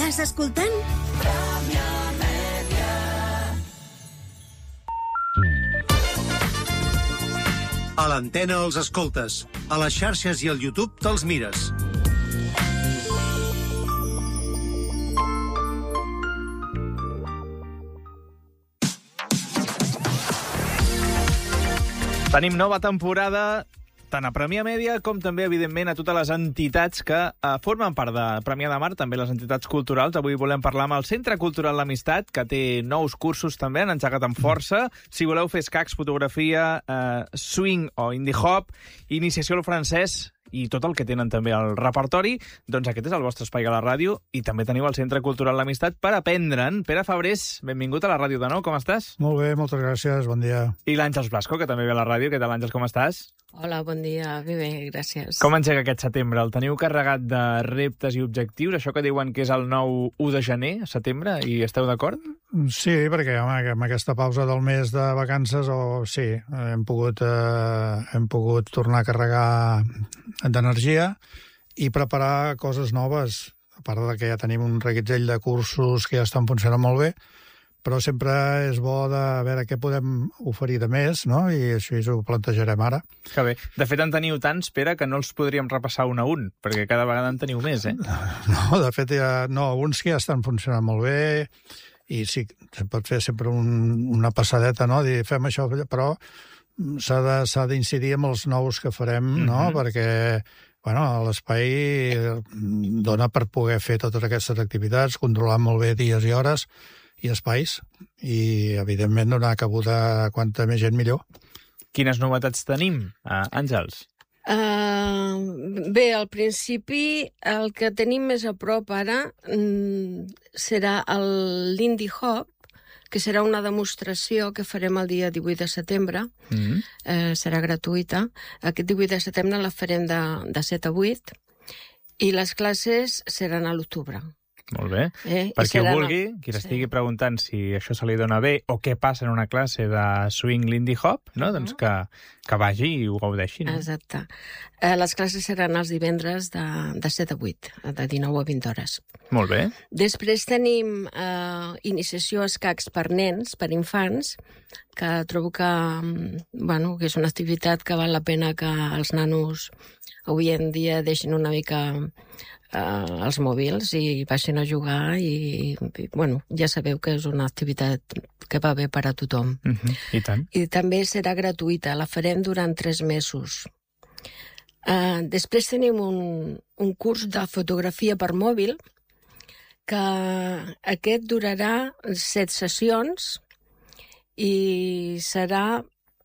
Estàs escoltant? A l'antena els escoltes. A les xarxes i al YouTube te'ls mires. Tenim nova temporada tant a Premià Mèdia com també, evidentment, a totes les entitats que formen part de Premià de Mar, també les entitats culturals. Avui volem parlar amb el Centre Cultural L'Amistat, que té nous cursos també, han engegat amb força. Si voleu fer escacs, fotografia, swing o indie hop, iniciació al francès i tot el que tenen també al repertori, doncs aquest és el vostre espai a la ràdio i també teniu el Centre Cultural L'Amistat per aprendre'n. Pere Fabrés, benvingut a la ràdio de nou, com estàs? Molt bé, moltes gràcies, bon dia. I l'Àngels Blasco, que també ve a la ràdio. Què tal, Àngels, com estàs? Hola, bon dia, bé, gràcies. Com engega aquest setembre? El teniu carregat de reptes i objectius? Això que diuen que és el nou 1 de gener, setembre, i esteu d'acord? Sí, perquè home, amb aquesta pausa del mes de vacances, sí, hem pogut tornar a carregar d'energia i preparar coses noves, a part de que ja tenim un reguitzell de cursos que ja estan funcionant molt bé, però sempre és bo de veure què podem oferir de més, no? I així ho plantejarem ara. Que bé. De fet, en teniu tants, Pere, que no els podríem repassar un a un, perquè cada vegada en teniu més, eh? No, de fet, uns que ja estan funcionant molt bé, i sí, se pot fer sempre una passadeta, no? Dir, fem això, però s'ha d'incidir amb els nous que farem, no? Perquè l'espai dona per poder fer totes aquestes activitats, controlar molt bé dies i hores, i espais, i, evidentment, donar cabuda a quanta més gent millor. Quines novetats tenim, Àngels? Bé, al principi, el que tenim més a prop ara serà l'Indie Hop, que serà una demostració que farem el dia 18 de setembre. Serà gratuïta. Aquest 18 de setembre la farem de 7 a 8, i les classes seran a l'octubre. Molt bé. Per qui ho vulgui, qui l'estigui preguntant si això se li dona bé o què passa en una classe de swing lindy hop, no? Doncs que vagi i ho gaudeixi. No? Exacte. Les classes seran els divendres de 7 a 8, de 19 a 20 hores. Molt bé. Després tenim iniciació a escacs per nens, per infants, que trobo que és una activitat que val la pena que els nanos avui en dia deixin una mica els mòbils i baixin a jugar i ja sabeu que és una activitat que va bé per a tothom. I tant. I també serà gratuïta, la farem durant 3 mesos. Després tenim un curs de fotografia per mòbil, que aquest durarà 7 sessions i serà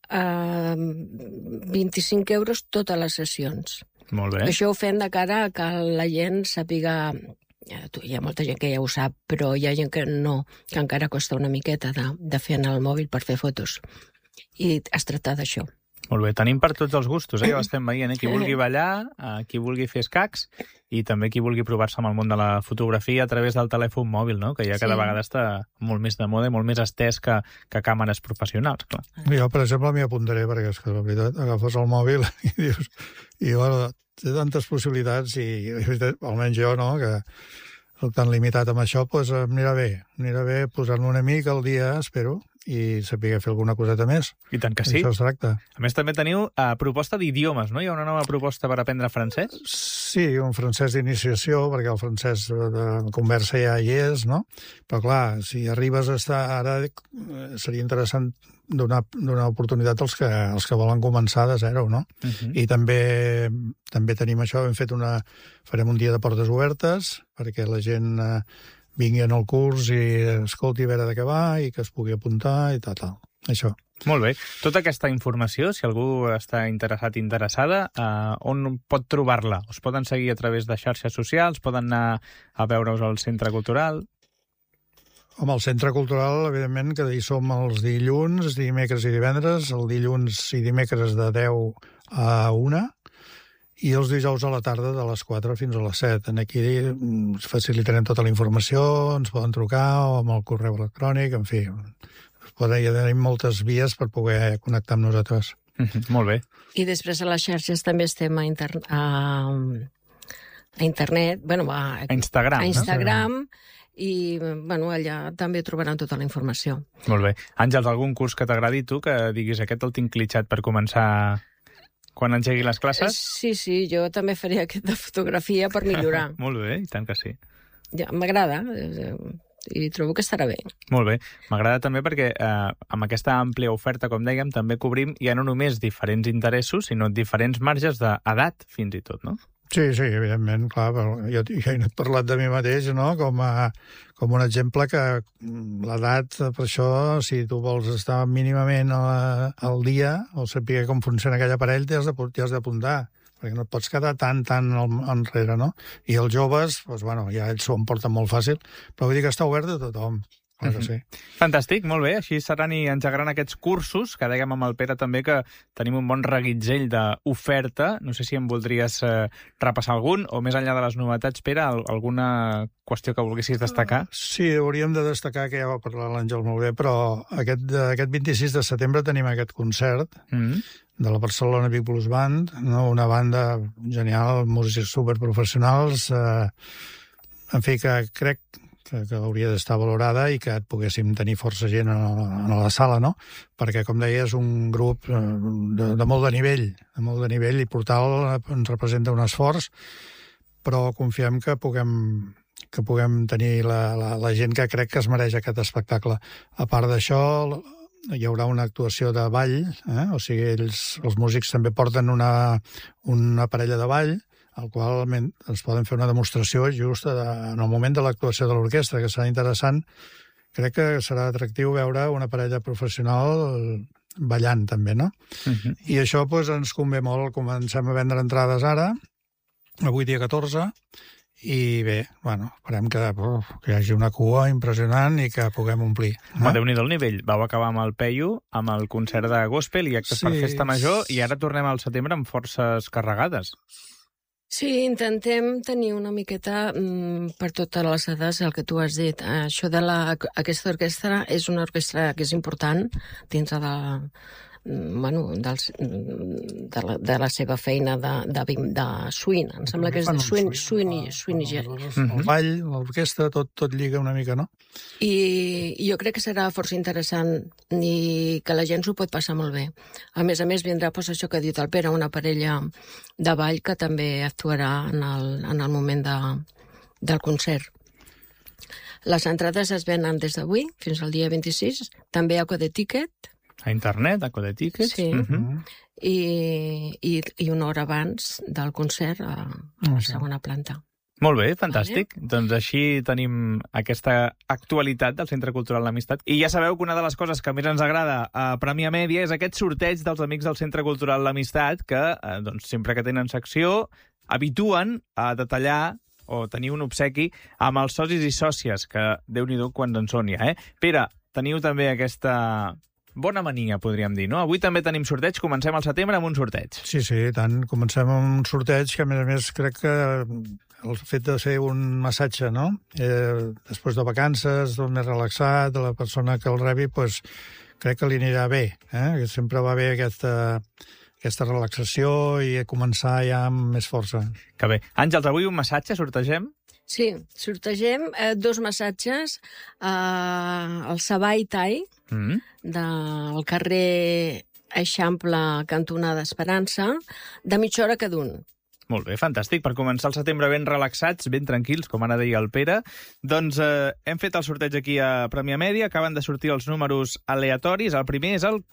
25 euros totes les sessions. Molt bé. Això ho fem de cara a que la gent sàpiga... Hi ha molta gent que ja ho sap, però hi ha gent que no, que encara costa una miqueta de fer en el mòbil per fer fotos. I es tracta d'això. Molt bé, tenim per tots els gustos, ja ho estem veient, qui vulgui ballar, qui vulgui fer escacs i també qui vulgui provar-se amb el món de la fotografia a través del telèfon mòbil, no? Que ja cada vegada està molt més de moda i molt més estès que càmeres professionals. Clar. Jo, per exemple, m'hi apuntaré, perquè és que la veritat, agafes el mòbil i dius... I té tantes possibilitats i almenys jo, no?, que soc tan limitat amb això, doncs anirà bé posar-me una mica al dia, espero, i saber fer alguna coseta més. I tant que sí. Això es tracta. A més, també teniu proposta d'idiomes, no? Hi ha una nova proposta per aprendre francès? Sí, un francès d'iniciació, perquè el francès de conversa ja hi és, no? Però, clar, si arribes a estar... Ara seria interessant donar oportunitat als que volen començar de zero, no? I també tenim això, farem un dia de portes obertes, perquè la gent vingui en el curs i escolti a veure de què va i que es pugui apuntar i tal. Això. Molt bé. Tota aquesta informació, si algú està interessada, on pot trobar-la? Us poden seguir a través de xarxes socials? Poden anar a veure-us al Centre Cultural? Home, el Centre Cultural, evidentment, que hi som els dilluns, dimecres i divendres, el dilluns i dimecres de 10 a 1, i els dijous a la tarda de les 4 fins a les 7. Aquí ens facilitarem tota la informació, ens poden trucar o amb el correu electrònic, en fi. Hi ha moltes vies per poder connectar amb nosaltres. Molt bé. I després a les xarxes també estem a internet, a Instagram, a Instagram, i allà també trobaran tota la informació. Molt bé. Àngels, algun curs que t'agradi tu, que diguis aquest el tinc clitxat per començar quan engegui les classes? Sí, jo també faria aquest de fotografia per millorar. Molt bé, i tant que sí. Ja, m'agrada, i trobo que estarà bé. Molt bé. M'agrada també perquè amb aquesta àmplia oferta, com dèiem, també cobrim ja no només diferents interessos, sinó diferents marges d'edat, fins i tot, no? Sí, evidentment, clar, però jo he parlat de mi mateix, no?, com un exemple que l'edat, per això, si tu vols estar mínimament al dia o saber com funciona aquell aparell, t'hi has d'apuntar, perquè no et pots quedar tan enrere, no? I els joves, ja ells s'ho emporten molt fàcil, però vull dir que està obert a tothom. Clar que sí. Fantàstic, molt bé. Així seran i engegaran aquests cursos, que dèiem amb el Pere també que tenim un bon reguitzell d'oferta. No sé si em voldries repassar algun, o més enllà de les novetats, Pere, alguna qüestió que volguessis destacar? Sí, hauríem de destacar, que ja va parlar l'Àngel molt bé, però aquest 26 de setembre tenim aquest concert de la Barcelona Big Blues Band, no? Una banda genial, músics superprofessionals, en fi, que crec que hauria d'estar valorada i que et poguéssim tenir força gent a la sala, no? Perquè, com deia, és un grup de molt de nivell, i Portal ens representa un esforç, però confiem que puguem tenir la gent que crec que es mereix aquest espectacle. A part d'això, hi haurà una actuació de ball, o sigui, els músics també porten una parella de ball, al qual ens poden fer una demostració just en el moment de l'actuació de l'orquestra, que serà interessant. Crec que serà atractiu veure una parella professional ballant, també, no? I això ens convé molt. Comencem a vendre entrades ara, avui dia 14, i bé, esperem que hi hagi una cua impressionant i que puguem omplir. Déu-n'hi-do el nivell. Vau acabar amb el Peyu, amb el concert de gospel i actes per festa major, i ara tornem al setembre amb forces carregades. Sí, intentem tenir una miqueta per totes les edats el que tu has dit. Això aquesta orquestra és una orquestra que és important dins de la seva feina de swing. Em sembla que és de swing. El ball, l'orquestra, tot lliga una mica, no? I jo crec que serà força interessant i que la gent s'ho pot passar molt bé. A més, vindrà això que ha dit el Pere, una parella de ball que també actuarà en el moment del concert. Les entrades es venen des d'avui fins al dia 26, també a Code Ticket. A internet, a Code Ticket. Sí, i una hora abans del concert a la segona planta. Molt bé, fantàstic. Doncs així tenim aquesta actualitat del Centre Cultural L'Amistat. I ja sabeu que una de les coses que més ens agrada a Premià Mèdia és aquest sorteig dels amics del Centre Cultural L'Amistat que, sempre que tenen secció, habituen a detallar o tenir un obsequi amb els socis i sòcies, que Déu-n'hi-do quants en són ja, Pere, teniu també aquesta bona mania, podríem dir, no? Avui també tenim sorteig, comencem al setembre amb un sorteig. Sí, tant. Comencem amb un sorteig que, a més, crec que el fet de fer un massatge, no? Després de vacances, tot més relaxat, la persona que el rebi, crec que li anirà bé, Sempre va bé aquesta relaxació i començar ja amb més força. Que bé. Àngels, avui un massatge, sortegem? Sí, sortegem 2 massatges al Savai Thai, del carrer Eixample, cantonada Esperança, de mitja hora cada un. Molt bé, fantàstic. Per començar el setembre ben relaxats, ben tranquils, com ara deia el Pere. Doncs hem fet el sorteig aquí a Premià Mèdia, acaben de sortir els números aleatoris. El primer és el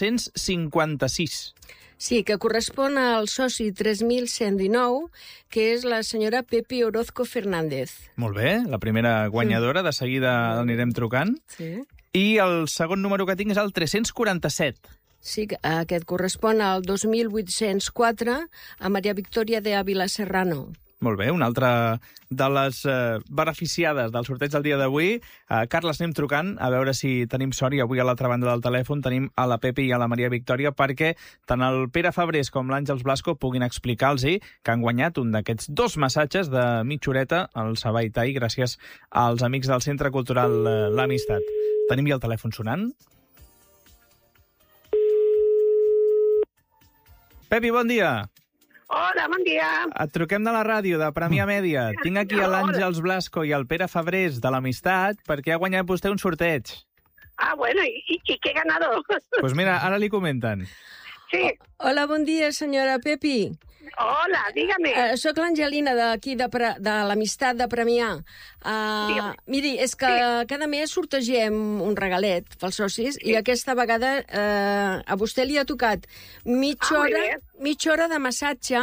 456. Sí, que correspon al soci 3119, que és la senyora Pepi Orozco Fernández. Molt bé, la primera guanyadora, de seguida l'anirem trucant. Sí. I el segon número que tinc és el 347. Sí, aquest correspon al 2804 a Maria Victòria de Ávila Serrano. Molt bé, una altra de les beneficiades del sorteig del dia d'avui. Carles, anem trucant a veure si tenim sort, i avui a l'altra banda del telèfon tenim a la Pepi i a la Maria Victòria perquè tant el Pere Fabrés com l'Àngels Blasco puguin explicar-los que han guanyat un d'aquests 2 massatges de mitja horeta al Savai Thai gràcies als amics del Centre Cultural L'Amistat. Tenim ja el telèfon sonant. Pepi, bon dia. Hola, bon dia. Et truquem de la ràdio, de Premià Mèdia. Tinc aquí l'Àngels Blasco i el Pere Febrés de l'Amistat perquè ha guanyat vostè un sorteig. Ah, bueno, ¿y qué ganador? Pues mira, ara li comenten. Sí. Hola, bon dia, senyora Pepi. Hola, dígame. Soc l'Angelina d'aquí de l'Amistat de Premià. Miri, és que cada mes sortegem un regalet pels socis i aquesta vegada a vostè li ha tocat mitja hora de massatge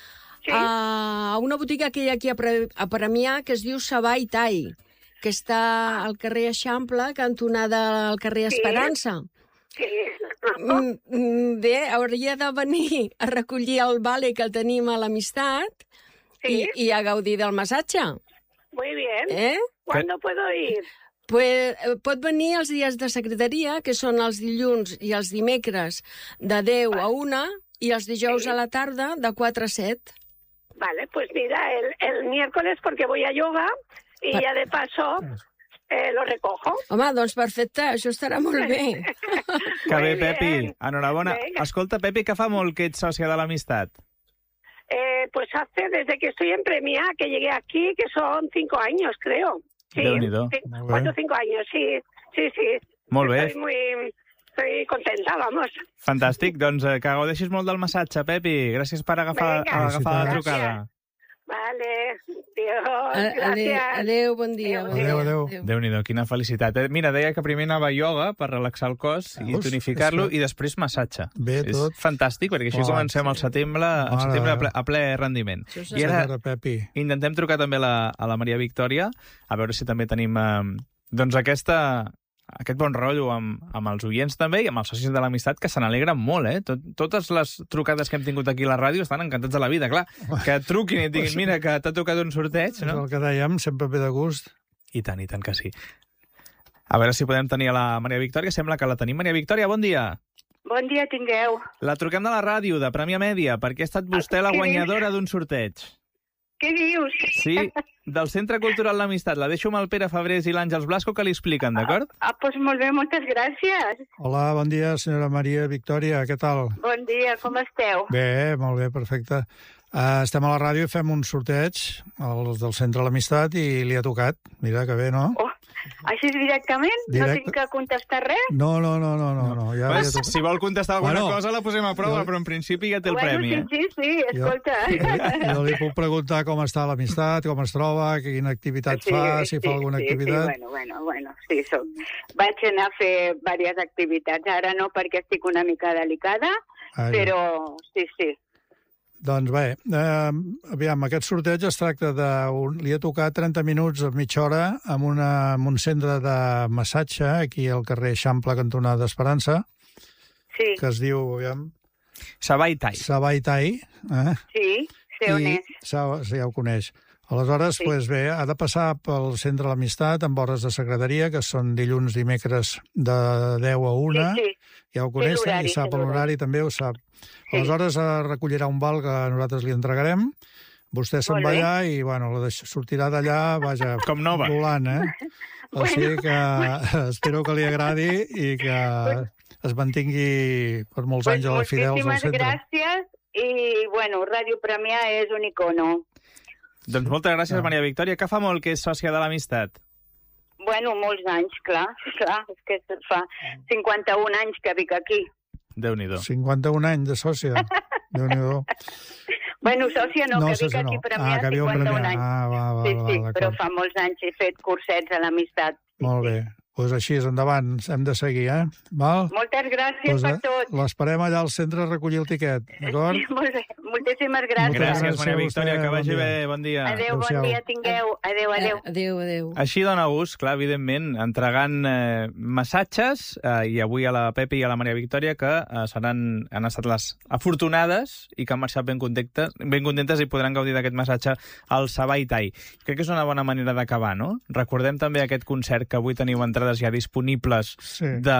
a una botiga que hi ha aquí a Premià que es diu Savai Thai, que està al carrer Eixample, cantonada al carrer Esperança. Sí. Bé, hauria de venir a recollir el vale que el tenim a l'Amistat i a gaudir del massatge. Muy bien. ¿Cuándo puedo ir? Pues, pot venir els dies de secretaria, que són els dilluns i els dimecres de 10 a 1 i els dijous a la tarda de 4 a 7. Vale, pues mira, el miércoles porque voy a yoga y ya de paso... lo recojo. Home, doncs perfecte, això estarà molt bé. Que bé, Pepi. Enhorabona. Escolta, Pepi, que fa molt que ets sòcia de l'Amistat? Pues hace desde que estoy en Premià, que llegué aquí, que son 5 años, creo. Sí, Déu-n'hi-do. 4 o 5 años, sí. Molt bé. Estoy contenta, vamos. Fantàstic. Doncs que gaudeixis molt del massatge, Pepi. Gràcies per agafar la trucada. Vale, Dios, gràcies. Adéu, bon dia. Adéu. Déu-n'hi-do, quina felicitat. Mira, deia que primer anava a ioga per relaxar el cos i tonificar-lo i després massatge. Bé, tot. És fantàstic, perquè així comencem al setembre a ple rendiment. I ara intentem trucar també a la Maria Victòria, a veure si també tenim doncs aquest bon rotllo amb els oients també i amb els socis de l'Amistat, que se n'alegren molt, eh? Totes les trucades que hem tingut aquí a la ràdio estan encantats de la vida, clar. Que truquin i et diguin, mira, que t'ha tocat un sorteig, no? És el que dèiem, sempre ve de gust. I tant que sí. A veure si podem tenir a la Maria Victòria. Sembla que la tenim. Maria Victòria, bon dia. Bon dia tingueu. La truquem de la ràdio, de Premià Mèdia, perquè ha estat vostè la guanyadora d'un sorteig. Què dius? Sí, del Centre Cultural l'Amistat. La deixo amb el Pere Febrés i l'Àngels Blasco que li expliquen, d'acord? Doncs molt bé, moltes gràcies. Hola, bon dia, senyora Maria Victòria, què tal? Bon dia, com esteu? Bé, molt bé, perfecte. Estem a la ràdio i fem un sorteig, els del Centre l'Amistat, i li ha tocat. Mira que bé, no? Així directament? No tinc que contestar res? No. Ja si vol contestar alguna cosa la posem a prova, però en principi ja té el premi. Sí, escolta. Jo li puc preguntar com està l'Amistat, com es troba, quina activitat fa, si fa alguna activitat. Bueno, sí, vaig anar a fer diverses activitats. Ara no, perquè estic una mica delicada, però sí. Doncs bé, aviam, aquest sorteig es tracta li ha tocat 30 minuts a mitja hora amb un centre de massatge aquí al carrer Eixample, cantonada d'Esperança, que es diu, aviam... Savai Thai. Savai Thai. Sí, sé on és. Sí, ja ho coneix. Aleshores, doncs bé, ha de passar pel Centre de l'Amistat amb hores de secretaria, que són dilluns, dimecres de 10 a 1. Ja ho coneix, i sap l'horari, també ho sap. Aleshores recollirà un val que nosaltres li entregarem, vostè se'n va allà i sortirà d'allà, vaja, com nova, volant, O sigui que espero que li agradi i que es mantingui per molts anys a la fidels al centre. Moltíssimes gràcies i, Ràdio Premià és un icono. Doncs moltes gràcies, Maria Victòria. Que fa molt que és sòcia de l'Amistat? Molts anys, clar. És que fa 51 anys que vic aquí. Déu-n'hi-do. 51 anys de sòcia. Déu-n'hi-do. Sòcia no, que vic aquí a Premià, 51 anys. Sí, però fa molts anys he fet cursets a l'Amistat. Molt bé. Doncs així, endavant, hem de seguir, Val? Moltes gràcies per tot. L'esperem allà al centre a recollir el tiquet, d'acord? Sí, molt bé. Moltíssimes gràcies. Gràcies, Maria Victòria, que vagi bé. Bon dia. Adéu, bon dia, tingueu. Adéu. Adéu. Així dona gust, clar, evidentment, entregant massatges, i avui a la Pepi i a la Maria Victòria, que han estat les afortunades i que han marxat ben contentes i podran gaudir d'aquest massatge al Savai Thai. Crec que és una bona manera d'acabar, no? Recordem també aquest concert que avui teniu entrades ja disponibles de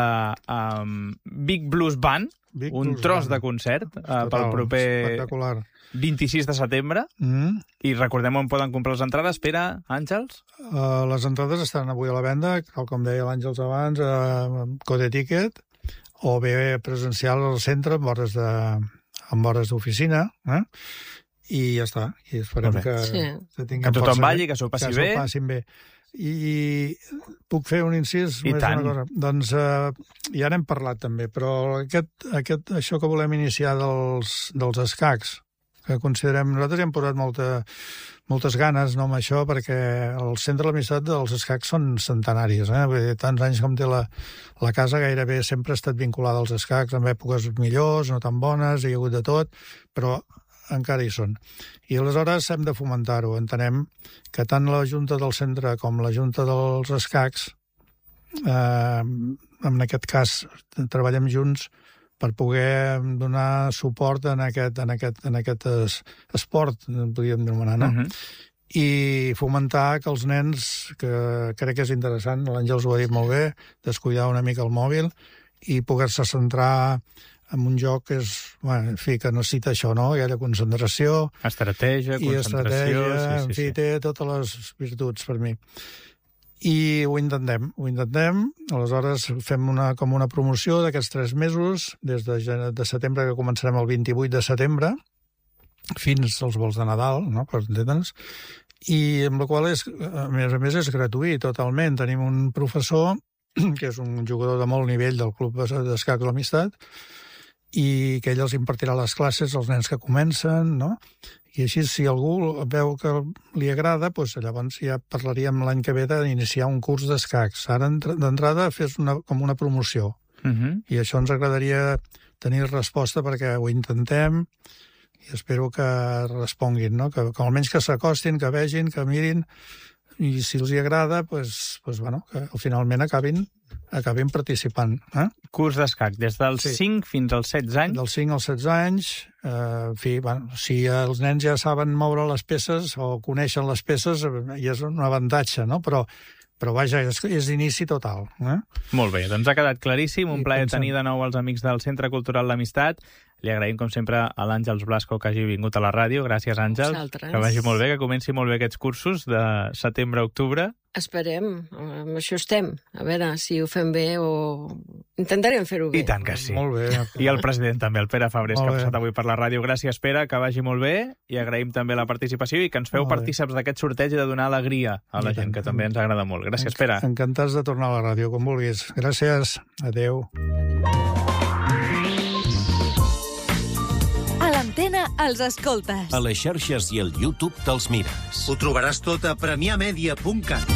Big Blues Band, un tros de concert pel proper 26 de setembre. I recordem on poden comprar les entrades, Pere, Àngels? Les entrades estan avui a la venda, tal com deia l'Àngels abans, a Code Ticket, o bé presencial al centre amb hores de amb hores d'oficina, i ja està. I esperem que tinguem que tothom força, balli, que s'ho passi bé. Que s'ho passin bé. I puc fer un incís? I tant. Una cosa. Doncs ja n'hem parlat també, però això que volem iniciar dels escacs, que considerem... Nosaltres hem posat moltes ganes amb això, perquè el centre de l'amistat dels escacs són centenaris. Tants anys com té la casa, gairebé sempre ha estat vinculada als escacs, en èpoques millors, no tan bones, hi ha hagut de tot, però encara hi són. I aleshores hem de fomentar-ho. Entenem que tant la Junta del Centre com la Junta dels Escacs, en aquest cas, treballem junts per poder donar suport en aquest esport, podríem anomenar, no? I fomentar que els nens, que crec que és interessant, l'Àngels ho ha dit molt bé, descuidar una mica el mòbil i poder-se centrar en un joc que és, en fi, que necessita això, no? Aquella concentració... Estratègia, concentració... En fi, té totes les virtuts per mi. I ho intentem. Aleshores fem com una promoció d'aquests 3 mesos, des de setembre, que començarem el 28 de setembre, fins als vols de Nadal, no?, per entendre'ns, i amb la qual a més és gratuït totalment. Tenim un professor, que és un jugador de molt nivell del Club d'Escacs de l'Amistat, i que ell els impartirà les classes als nens que comencen, no? I així, si algú veu que li agrada, doncs llavors ja parlaríem l'any que ve d'iniciar un curs d'escacs. Ara, d'entrada, fes com una promoció. I això ens agradaria tenir resposta perquè ho intentem i espero que responguin, no? Que almenys que s'acostin, que vegin, que mirin, i si els hi agrada, doncs, que finalment acabin participant. Curs d'escac, des dels 5 fins als 16 anys? Dels 5 als 16 anys, en fi, si els nens ja saben moure les peces o coneixen les peces, ja és un avantatge, no? Però vaja, és d'inici total. Molt bé, doncs ha quedat claríssim. Un plaer tenir de nou els amics del Centre Cultural L'Amistat. Li agraïm, com sempre, a l'Àngels Blasco que hagi vingut a la ràdio. Gràcies, Àngels. Que vagi molt bé, que comenci molt bé aquests cursos de setembre a octubre. Esperem, amb això estem. A veure si ho fem bé o... Intentarem fer-ho bé. I tant que sí. Molt bé. I el president també, el Pere Fabrés, que ha passat avui per la ràdio. Gràcies, Pere, que vagi molt bé. I agraïm també la participació i que ens feu partíceps d'aquest sorteig i de donar alegria a la gent, que també ens agrada molt. Gràcies, Pere. Encantats de tornar a la ràdio, com vulguis. Gràcies. Adéu. A l'antena els escoltes. A les xarxes i al YouTube te'ls mires. Ho trobaràs tot a premiamedia.cat.